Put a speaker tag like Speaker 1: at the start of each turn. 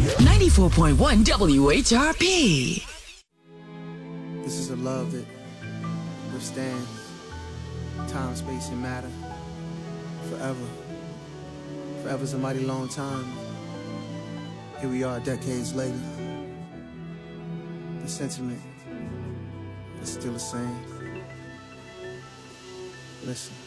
Speaker 1: 94.1 WHRP.
Speaker 2: This is a love that withstands time, space, and matter forever. Forever's a mighty long time. Here we are decades later. The sentiment is still the same. Listen.